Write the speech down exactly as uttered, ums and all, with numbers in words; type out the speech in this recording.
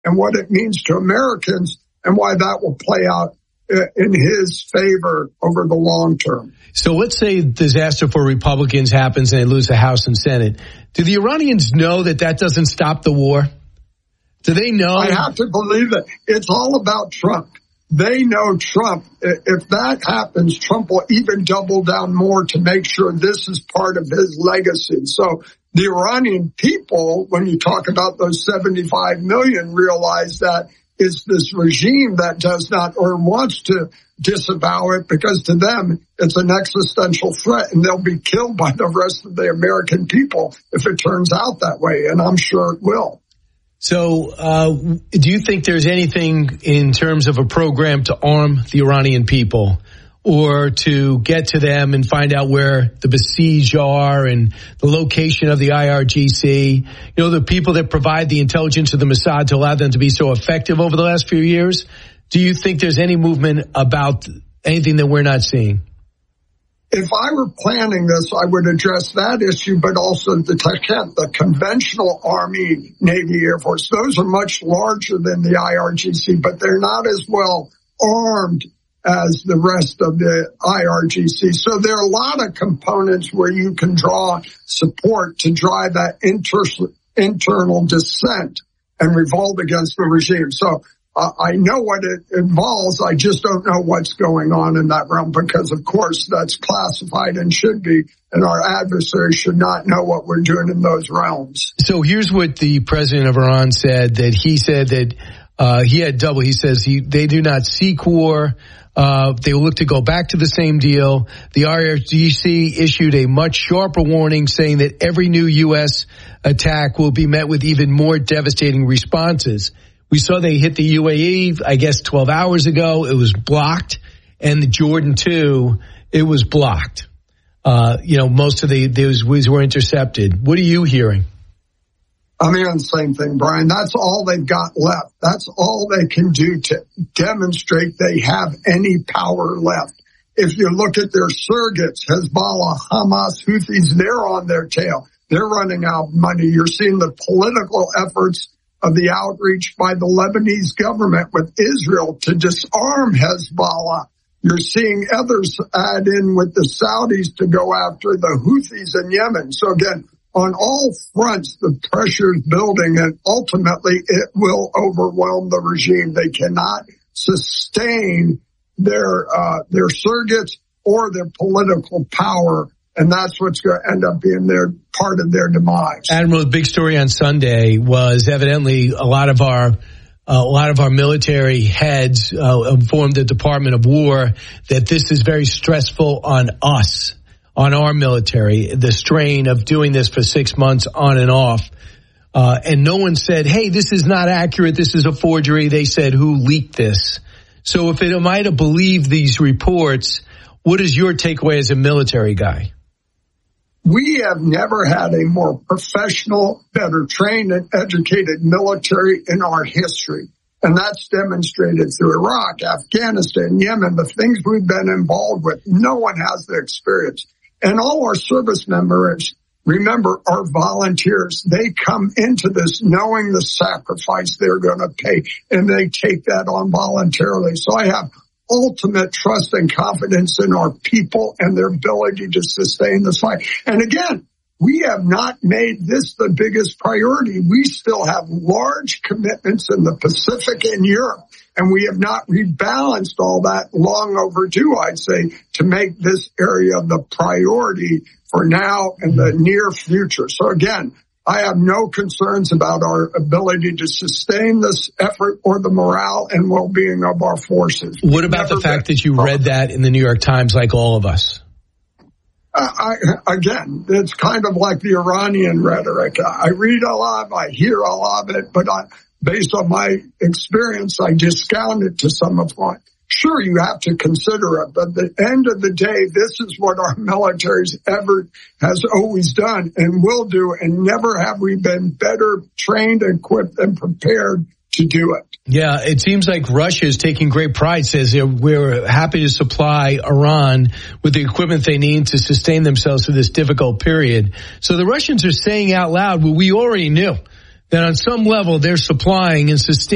and what it means to Americans and why that will play out in his favor over the long term. So let's say disaster for Republicans happens and they lose the House and Senate. Do the Iranians know that that doesn't stop the war? Do they know? I have to believe it. It's all about Trump. They know Trump. If that happens, Trump will even double down more to make sure this is part of his legacy. So the Iranian people, when you talk about those seventy-five million, realize that it's this regime that does not or wants to disavow it, because to them it's an existential threat and they'll be killed by the rest of the American people if it turns out that way. And I'm sure it will. So uh, do you think there's anything in terms of a program to arm the Iranian people or to get to them and find out where the besieged are and the location of the I R G C? You know, the people that provide the intelligence of the Mossad to allow them to be so effective over the last few years. Do you think there's any movement about anything that we're not seeing? If I were planning this, I would address that issue, but also the Tashkent, the conventional Army, Navy, Air Force. Those are much larger than the I R G C, but they're not as well armed as the rest of the I R G C. So there are a lot of components where you can draw support to drive that inter- internal dissent and revolt against the regime. So uh, I know what it involves. I just don't know what's going on in that realm because, of course, that's classified and should be, and our adversaries should not know what we're doing in those realms. So here's what the president of Iran said, that he said that uh, he had double. He says he they do not seek war. Uh, they will look to go back to the same deal. The I R G C issued a much sharper warning saying that every new U S attack will be met with even more devastating responses. We saw they hit the U A E, I guess, twelve hours ago. It was blocked. And the Jordan two, it was blocked. Uh, you know, most of the, those were intercepted. What are you hearing? I'm hearing the same thing, Brian. That's all they've got left. That's all they can do to demonstrate they have any power left. If you look at their surrogates, Hezbollah, Hamas, Houthis, they're on their tail. They're running out of money. You're seeing the political efforts of the outreach by the Lebanese government with Israel to disarm Hezbollah. You're seeing others add in with the Saudis to go after the Houthis in Yemen. So again, on all fronts, the pressure is building, and ultimately it will overwhelm the regime. They cannot sustain their uh, their surrogates or their political power, and that's what's going to end up being their part of their demise. Admiral, the big story on Sunday was evidently a lot of our Uh, a lot of our military heads uh, informed the Department of War that this is very stressful on us, on our military, the strain of doing this for six months on and off. Uh, and no one said, hey, this is not accurate, this is a forgery. They said, who leaked this? So if it might have believed these reports, what is your takeaway as a military guy? We have never had a more professional, better trained and educated military in our history. And that's demonstrated through Iraq, Afghanistan, Yemen, the things we've been involved with. No one has the experience. And all our service members, remember, are volunteers. They come into this knowing the sacrifice they're going to pay, and they take that on voluntarily. So I have ultimate trust and confidence in our people and their ability to sustain this fight. And again, we have not made this the biggest priority. We still have large commitments in the Pacific and Europe, and we have not rebalanced all that, long overdue, I'd say, to make this area the priority for now and the near future. So again, I have no concerns about our ability to sustain this effort or the morale and well-being of our forces. What about Never the fact that you read that in the New York Times like all of us? Uh, I, again, it's kind of like the Iranian rhetoric. I read a lot, I hear a lot of it, but I, based on my experience, I discount it to some of it. Sure, you have to consider it, but at the end of the day, this is what our military's ever has always done and will do, and never have we been better trained, equipped, and prepared to do it. Yeah, it seems like Russia is taking great pride, says we're happy to supply Iran with the equipment they need to sustain themselves through this difficult period. So the Russians are saying out loud what we already knew, that on some level they're supplying and sustaining